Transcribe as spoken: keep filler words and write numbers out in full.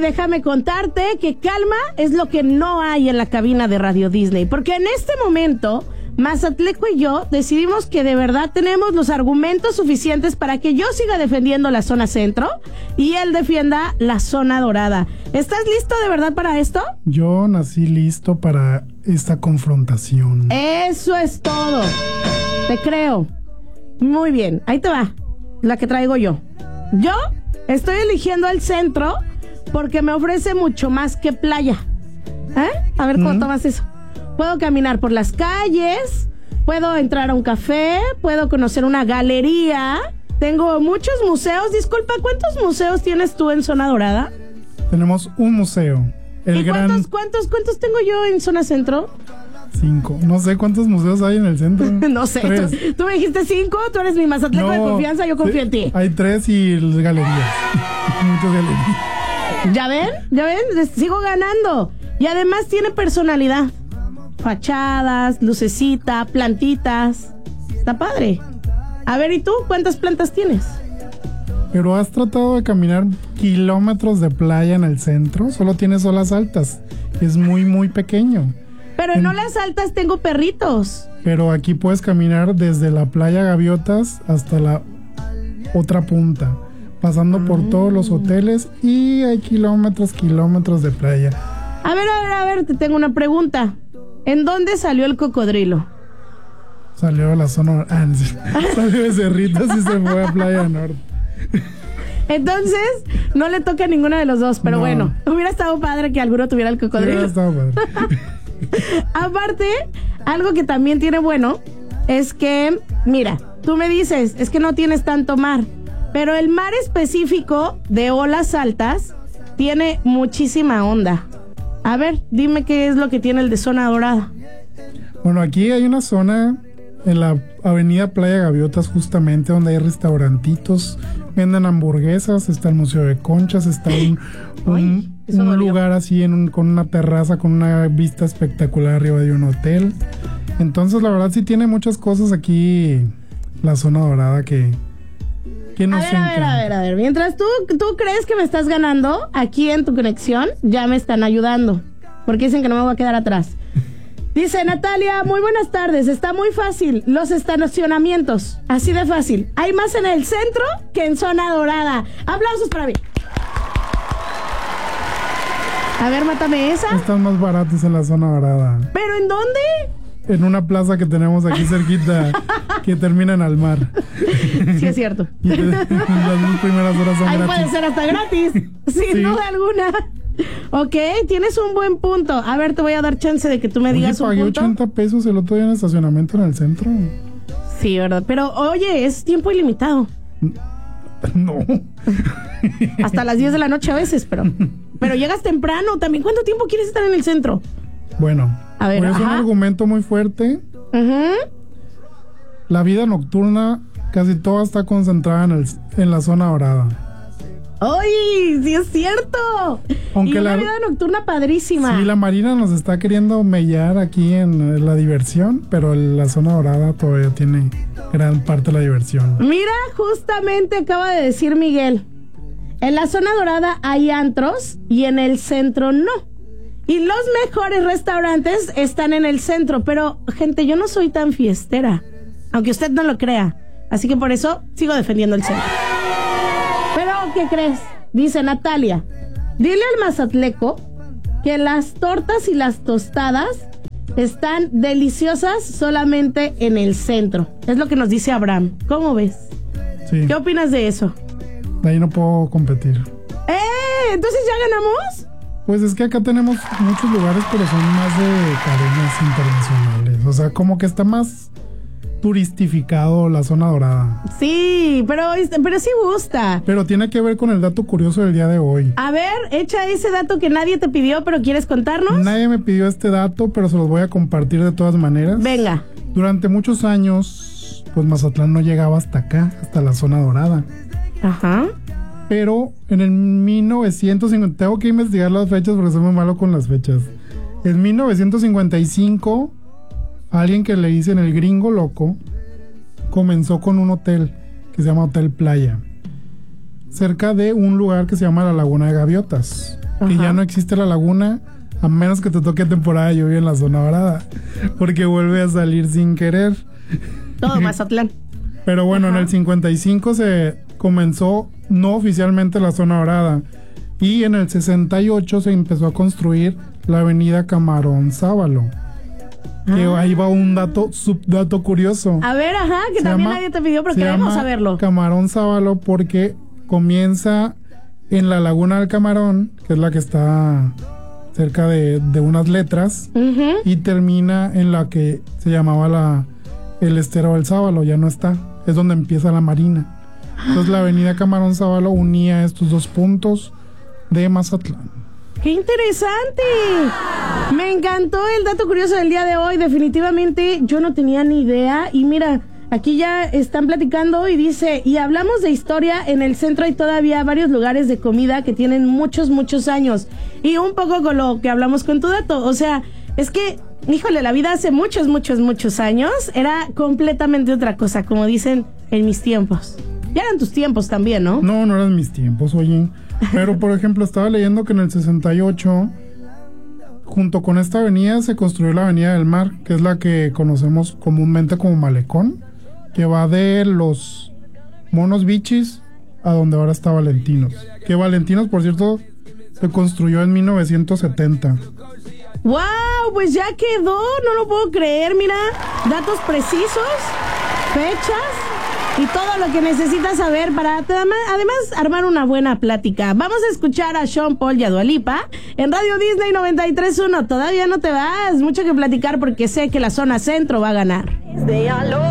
déjame contarte que calma es lo que no hay en la cabina de Radio Disney, porque en este momento Mazatleco y yo decidimos que de verdad tenemos los argumentos suficientes para que yo siga defendiendo la zona centro y él defienda la zona dorada. ¿Estás listo de verdad para esto? Yo nací listo para esta confrontación. Eso es todo. Te creo. Muy bien, ahí te va, la que traigo yo. Yo estoy eligiendo el centro porque me ofrece mucho más que playa. ¿Eh? A ver cómo mm. tomas eso. Puedo caminar por las calles, puedo entrar a un café, puedo conocer una galería. Tengo muchos museos. Disculpa, ¿cuántos museos tienes tú en Zona Dorada? Tenemos un museo. El ¿Y gran... cuántos, cuántos, cuántos tengo yo en Zona Centro? Cinco. No sé cuántos museos hay en el centro. No sé. Tú, tú me dijiste cinco, tú eres mi mazatleco no, de confianza, yo confío sí, en ti. Hay tres y galerías. Muchas galerías. ¿Ya ven? ¿Ya ven? Sigo ganando. Y además tiene personalidad. Fachadas, lucecita, plantitas. Está padre. A ver, ¿y tú? ¿Cuántas plantas tienes? Pero has tratado de caminar kilómetros de playa en el centro. Solo tienes olas altas. Es muy, muy pequeño. Pero en olas altas tengo perritos. Pero aquí puedes caminar desde la playa Gaviotas hasta la otra punta, pasando por mm. todos los hoteles y hay kilómetros, kilómetros de playa. A ver, a ver, a ver, te tengo una pregunta. ¿En dónde salió el cocodrilo? Salió de la zona... Ah, salió de Cerritos y se fue a Playa Norte. Entonces, no le toca a ninguno de los dos, pero no. Bueno, hubiera estado padre que alguno tuviera el cocodrilo. Hubiera estado padre. Aparte, algo que también tiene bueno es que, mira, tú me dices, es que no tienes tanto mar, pero el mar específico de olas altas tiene muchísima onda. A ver, dime qué es lo que tiene el de Zona Dorada. Bueno, aquí hay una zona en la avenida Playa Gaviotas justamente donde hay restaurantitos, venden hamburguesas, está el Museo de Conchas, está un, un, Uy, un lugar así en un, con una terraza, con una vista espectacular arriba de un hotel. Entonces la verdad sí tiene muchas cosas aquí la Zona Dorada que, que nos a ver, encanta. A ver, a ver, a ver, mientras tú, tú crees que me estás ganando aquí en tu conexión, ya me están ayudando, porque dicen que no me voy a quedar atrás. Dice Natalia, muy buenas tardes, está muy fácil, los estacionamientos, así de fácil. Hay más en el centro que en Zona Dorada. Aplausos para mí. A ver, mátame esa. Están más baratos en la Zona Dorada. ¿Pero en dónde? En una plaza que tenemos aquí cerquita, que termina en Almar. Sí, es cierto. Y te, las dos primeras horas son ahí gratis. puede ser hasta gratis, sin sí. duda alguna. Ok, tienes un buen punto. A ver, te voy a dar chance de que tú me oye, digas un pagué punto. ochenta pesos el otro día en el estacionamiento en el centro. Sí, ¿verdad? Pero, oye, es tiempo ilimitado. No. Hasta las diez de la noche a veces, pero pero llegas temprano también. ¿Cuánto tiempo quieres estar en el centro? Bueno, a ver, es un argumento muy fuerte. Uh-huh. La vida nocturna casi toda está concentrada en, el, en la Zona Dorada. ¡Ay! ¡Sí es cierto! Aunque y una la vida nocturna padrísima. Sí, la Marina nos está queriendo mellar aquí en la diversión, pero la Zona Dorada todavía tiene gran parte de la diversión. Mira, justamente acaba de decir Miguel. En la Zona Dorada hay antros y en el centro no. Y los mejores restaurantes están en el centro. Pero, gente, yo no soy tan fiestera, aunque usted no lo crea. Así que por eso sigo defendiendo el centro. Pero, ¿qué crees? Dice Natalia, dile al mazatleco que las tortas y las tostadas están deliciosas solamente en el centro. Es lo que nos dice Abraham. ¿Cómo ves? Sí. ¿Qué opinas de eso? De ahí no puedo competir. ¡Eh! ¿Entonces ya ganamos? Pues es que acá tenemos muchos lugares, pero son más de cadenas internacionales. O sea, como que está más turistificado la Zona Dorada. Sí, pero, pero sí gusta. Pero tiene que ver con el dato curioso del día de hoy. A ver, echa ese dato que nadie te pidió, pero ¿quieres contarnos? Nadie me pidió este dato, pero se los voy a compartir de todas maneras. Venga. Durante muchos años, pues Mazatlán no llegaba hasta acá, hasta la Zona Dorada. Ajá. Pero en el mil novecientos cincuenta, tengo que investigar las fechas porque soy muy malo con las fechas. En mil novecientos cincuenta y cinco, alguien que le dicen el Gringo Loco comenzó con un hotel que se llama Hotel Playa, cerca de un lugar que se llama la Laguna de Gaviotas. que Ajá. ya no existe la laguna, a menos que te toque temporada de lluvia en la zona dorada, porque vuelve a salir sin querer. Todo Mazatlán. Pero bueno, Ajá. en el cincuenta y cinco se comenzó no oficialmente la zona dorada, y en el sesenta y ocho se empezó a construir la avenida Camarón Sábalo. Que Ah. ahí va un dato, subdato curioso. A ver, ajá, que Se también llama- nadie te pidió, pero se queremos llama saberlo. Camarón Sábalo porque comienza en la laguna del Camarón, que es la que está cerca de, de unas letras, Ujú. y termina en la que se llamaba la el estero del Sábalo, ya no está. Es donde empieza la marina. Entonces la avenida Camarón Sábalo unía estos dos puntos de Mazatlán. ¡Qué interesante! Me encantó el dato curioso del día de hoy. Definitivamente yo no tenía ni idea. Y mira, aquí ya están platicando y dice, y hablamos de historia, en el centro hay todavía varios lugares de comida que tienen muchos, muchos años. Y un poco con lo que hablamos con tu dato. O sea, es que, híjole, la vida hace muchos, muchos, muchos años era completamente otra cosa, como dicen en mis tiempos. Ya eran tus tiempos también, ¿no? No, no eran mis tiempos, oye. Pero, por ejemplo, estaba leyendo que en el sesenta y ocho, junto con esta avenida, se construyó la Avenida del Mar, que es la que conocemos comúnmente como Malecón, que va de los Monos Bichis a donde ahora está Valentinos. Que Valentinos, por cierto, se construyó en mil novecientos setenta. ¡Wow! Pues ya quedó, no lo puedo creer, mira, datos precisos, fechas y todo lo que necesitas saber para además armar una buena plática. Vamos a escuchar a Sean Paul y a Dua Lipa en Radio Disney noventa y tres punto uno. Todavía no te vas, mucho que platicar porque sé que la zona centro va a ganar.